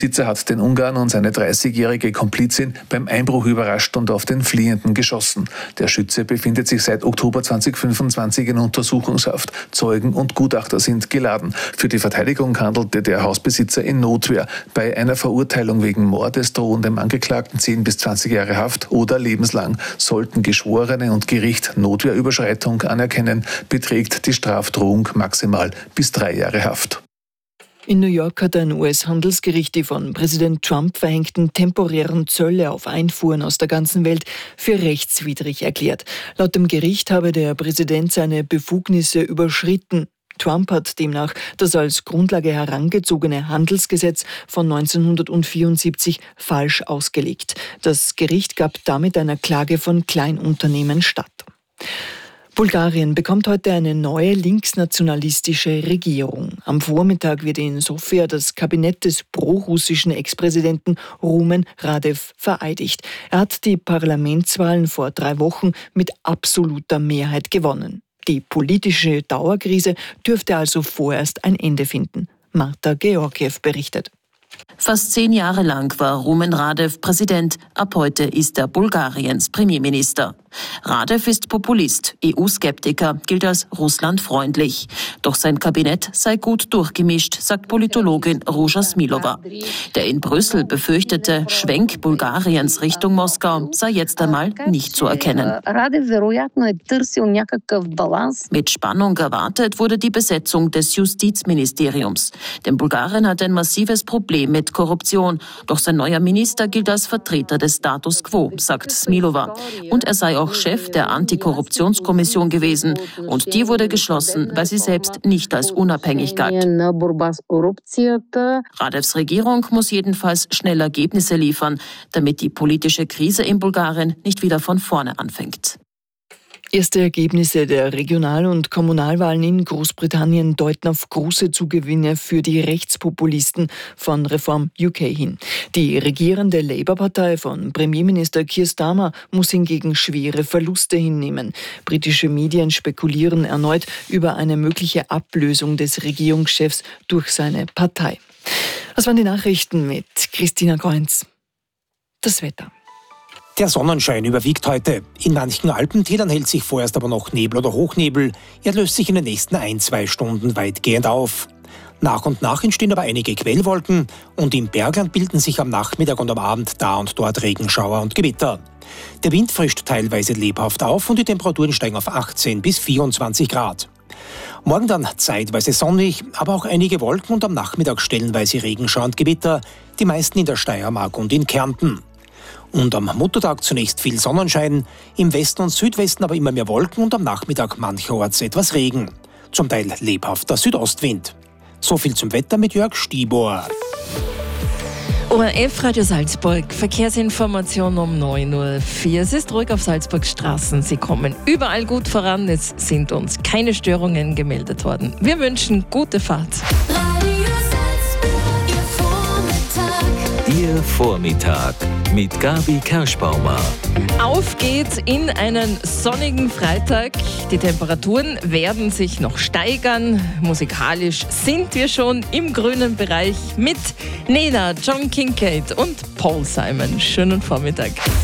Besitzer hat den Ungarn und seine 30-jährige Komplizin beim Einbruch überrascht und auf den Fliehenden geschossen. Der Schütze befindet sich seit Oktober 2025 in Untersuchungshaft. Zeugen und Gutachter sind geladen. Für die Verteidigung handelte der Hausbesitzer in Notwehr. Bei einer Verurteilung wegen Mordes drohen dem Angeklagten 10 bis 20 Jahre Haft oder lebenslang. Sollten Geschworene und Gericht Notwehrüberschreitung anerkennen, beträgt die Strafdrohung maximal bis 3 Jahre Haft. In New York hat ein US-Handelsgericht die von Präsident Trump verhängten temporären Zölle auf Einfuhren aus der ganzen Welt für rechtswidrig erklärt. Laut dem Gericht habe der Präsident seine Befugnisse überschritten. Trump hat demnach das als Grundlage herangezogene Handelsgesetz von 1974 falsch ausgelegt. Das Gericht gab damit einer Klage von Kleinunternehmen statt. Bulgarien bekommt heute eine neue linksnationalistische Regierung. Am Vormittag wird in Sofia das Kabinett des prorussischen Ex-Präsidenten Rumen Radev vereidigt. Er hat die Parlamentswahlen vor 3 Wochen mit absoluter Mehrheit gewonnen. Die politische Dauerkrise dürfte also vorerst ein Ende finden. Marta Georgiev berichtet. Fast 10 Jahre lang war Rumen Radev Präsident, ab heute ist er Bulgariens Premierminister. Radev ist Populist, EU-Skeptiker, gilt als russlandfreundlich. Doch sein Kabinett sei gut durchgemischt, sagt Politologin Ruža Smilova. Der in Brüssel befürchtete Schwenk Bulgariens Richtung Moskau sei jetzt einmal nicht zu erkennen. Mit Spannung erwartet wurde die Besetzung des Justizministeriums. Denn Bulgarien hat ein massives Problem mit Korruption. Doch sein neuer Minister gilt als Vertreter des Status quo, sagt Smilova. Und er sei auch Chef der Antikorruptionskommission gewesen. Und die wurde geschlossen, weil sie selbst nicht als unabhängig galt. Radevs Regierung muss jedenfalls schnell Ergebnisse liefern, damit die politische Krise in Bulgarien nicht wieder von vorne anfängt. Erste Ergebnisse der Regional- und Kommunalwahlen in Großbritannien deuten auf große Zugewinne für die Rechtspopulisten von Reform UK hin. Die regierende Labour-Partei von Premierminister Keir Starmer muss hingegen schwere Verluste hinnehmen. Britische Medien spekulieren erneut über eine mögliche Ablösung des Regierungschefs durch seine Partei. Das waren die Nachrichten mit Christina Kreunz. Das Wetter. Der Sonnenschein überwiegt heute. In manchen Alpentälern hält sich vorerst aber noch Nebel oder Hochnebel. Er löst sich in den nächsten 1-2 Stunden weitgehend auf. Nach und nach entstehen aber einige Quellwolken und im Bergland bilden sich am Nachmittag und am Abend da und dort Regenschauer und Gewitter. Der Wind frischt teilweise lebhaft auf und die Temperaturen steigen auf 18 bis 24 Grad. Morgen dann zeitweise sonnig, aber auch einige Wolken und am Nachmittag stellenweise Regenschauer und Gewitter, die meisten in der Steiermark und in Kärnten. Und am Muttertag zunächst viel Sonnenschein, im Westen und Südwesten aber immer mehr Wolken und am Nachmittag mancherorts etwas Regen. Zum Teil lebhafter Südostwind. So viel zum Wetter mit Jörg Stibor. ORF Radio Salzburg, Verkehrsinformation um 9:04 Uhr. Es ist ruhig auf Salzburgs Straßen. Sie kommen überall gut voran. Es sind uns keine Störungen gemeldet worden. Wir wünschen gute Fahrt. Ihr Vormittag mit Gabi Kerschbaumer. Auf geht's in einen sonnigen Freitag. Die Temperaturen werden sich noch steigern. Musikalisch sind wir schon im grünen Bereich mit Nena, John Kincaid und Paul Simon. Schönen Vormittag.